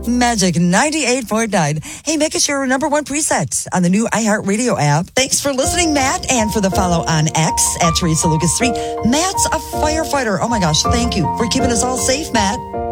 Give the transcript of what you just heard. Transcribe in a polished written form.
Magic 98.9. Hey, make us your number one preset on the new iHeartRadio app. Thanks for listening, Matt, and for the follow on X at Teresa Lucas 3. Matt's a firefighter. Oh my gosh, thank you for keeping us all safe, Matt.